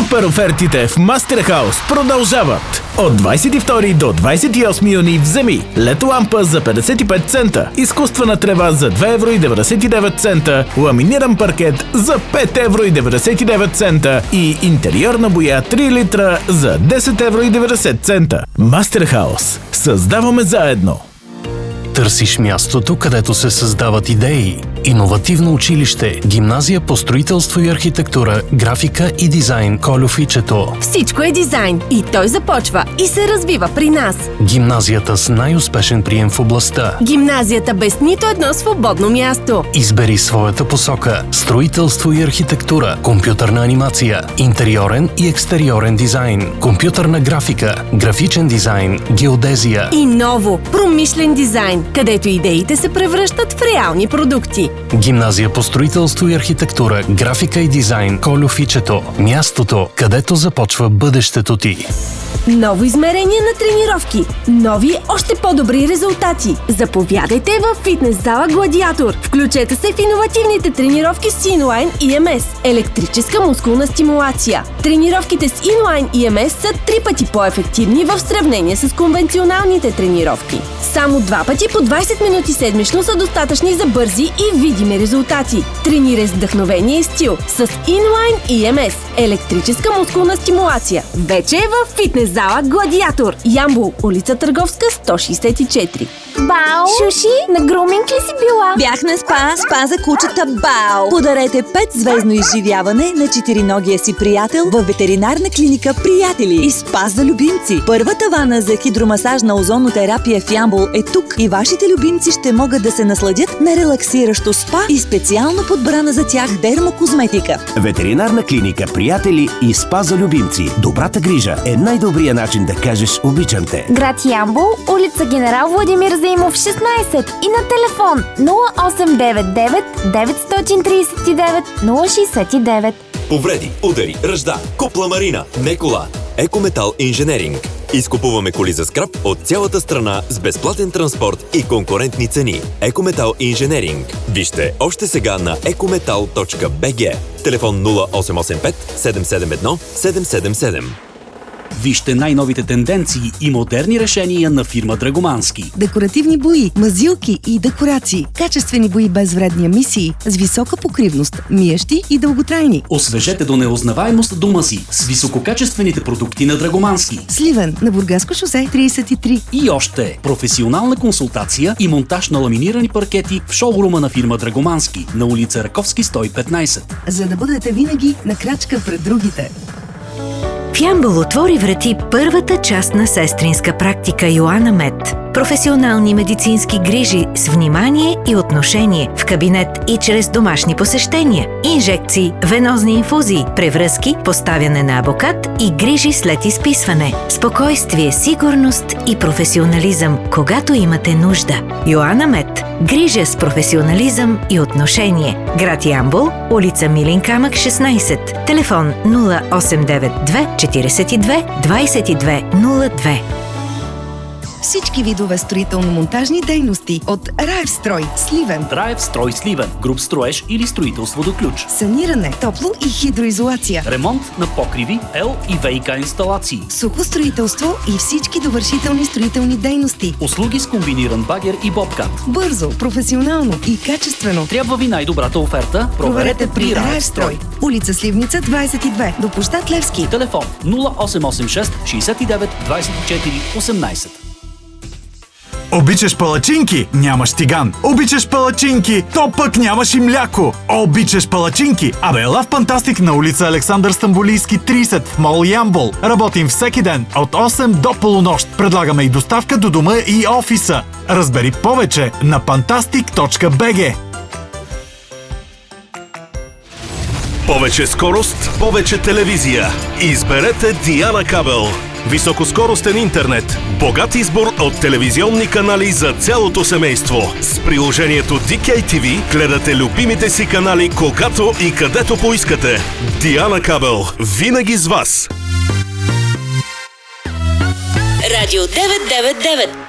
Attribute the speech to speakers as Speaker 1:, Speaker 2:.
Speaker 1: Супер офертите в Мастерхаус продължават! От 22 до 28 юни вземи лед-лампа за 55 цента, изкуствена трева за 2,99 евро, ламиниран паркет за 5,99 евро и интериорна боя 3 литра за 10,90 евро. Мастерхаус. Създаваме заедно!
Speaker 2: Търсиш мястото, където се създават идеи. Иновативно училище, гимназия по строителство и архитектура, графика и дизайн Кольо Фичето.
Speaker 3: Всичко е дизайн и той започва и се развива при нас.
Speaker 2: Гимназията с най-успешен прием в областта.
Speaker 3: Гимназията без нито едно свободно място.
Speaker 2: Избери своята посока. Строителство и архитектура, компютърна анимация, интериорен и екстериорен дизайн, компютърна графика, графичен дизайн, геодезия.
Speaker 3: И ново, промишлен дизайн, където идеите се превръщат в реални продукти.
Speaker 2: Гимназия по строителство и архитектура, графика и дизайн Кольо Фичето. Мястото, където започва бъдещето ти.
Speaker 3: Ново измерение на тренировки. Нови, още по-добри резултати. Заповядайте в фитнес зала Гладиатор. Включете се в иновативните тренировки с Inline EMS. Електрическа мускулна стимулация. Тренировките с Inline EMS са 3 пъти по-ефективни в сравнение с конвенционалните тренировки. Само 2 пъти по 20 минути седмично са достатъчни за бързи и видими резултати. Тренирай с вдъхновение и стил с Inline EMS. Електрическа мускулна стимулация. Вече е в фитнес зала Гладиатор. Ямбол, улица Търговска, 164.
Speaker 4: Бао! Шуши, на груминг ли си била?
Speaker 5: Бях на спа за кучета Бао. Подарете 5-звездно изживяване на четириногия си приятел във ветеринарна клиника Приятели и спа за любимци. Първата вана за хидромасажна озонотерапия в Ямбол е тук и вашите любимци ще могат да се насладят на релаксиращо спа и специално подбрана за тях дермокозметика.
Speaker 6: Ветеринарна клиника Приятели и спа за любимци. Добрата грижа е най-добрият начин да кажеш обичам те.
Speaker 4: Град Ямбол, улица Генерал Владимир Заимов 16 и на телефон 0899 939 069.
Speaker 7: Повреди, удари, ръжда, купла марина, не кола. Екометал Инженеринг. Изкупуваме коли за скрап от цялата страна с безплатен транспорт и конкурентни цени. Екометал Инженеринг. Вижте още сега на ecometal.bg. Телефон 0885 771 777.
Speaker 8: Вижте най-новите тенденции и модерни решения на фирма Драгомански.
Speaker 9: Декоративни бои, мазилки и декорации. Качествени бои без вредни емисии, с висока покривност, миещи и дълготрайни.
Speaker 8: Освежете до неузнаваемост дома си с висококачествените продукти на Драгомански.
Speaker 9: Сливен, на Бургаско шосе 33.
Speaker 8: И още професионална консултация и монтаж на ламинирани паркети в шоурума на фирма Драгомански на улица Раковски 115.
Speaker 9: За да бъдете винаги на крачка пред другите.
Speaker 10: В Ямбол отвори врати първата частна сестринска практика Йоана Мед. Професионални медицински грижи с внимание и отношение в кабинет и чрез домашни посещения, инжекции, венозни инфузии, превръзки, поставяне на абокат и грижи след изписване. Спокойствие, сигурност и професионализъм, когато имате нужда. Йоана Мед. Грижа с професионализъм и отношение. Град Ямбол, улица Милин камък 16. Телефон 0892 42 22 02.
Speaker 9: Всички видове строително-монтажни дейности от Раевстрой Сливен.
Speaker 8: Раевстрой Сливен. Груп строеж или строителство до ключ.
Speaker 9: Саниране, топло и хидроизолация.
Speaker 8: Ремонт на покриви, ел и ВиК инсталации.
Speaker 9: Сухо строителство и всички довършителни строителни дейности.
Speaker 8: Услуги с комбиниран багер и бобкат.
Speaker 9: Бързо, професионално и качествено.
Speaker 8: Трябва ви най-добрата оферта? Проверете при Раевстрой.
Speaker 9: Улица Сливница 22 до площад Левски.
Speaker 8: Телефон 0886 69 24 18.
Speaker 11: Обичаш палачинки? Нямаш тиган. Обичаш палачинки? То пък нямаш и мляко. Обичаш палачинки? Абе, ела в Фантастик на улица Александър Стамболийски 30 в мол Ямбол. Работим всеки ден от 8 до полунощ. Предлагаме и доставка до дома и офиса. Разбери повече на fantastic.bg.
Speaker 12: Повече скорост, повече телевизия. Изберете Диана Кабел. Високоскоростен интернет. Богат избор от телевизионни канали за цялото семейство. С приложението DKTV гледате любимите си канали когато и където поискате. Диана Кабел. Винаги с вас.
Speaker 10: Радио 999.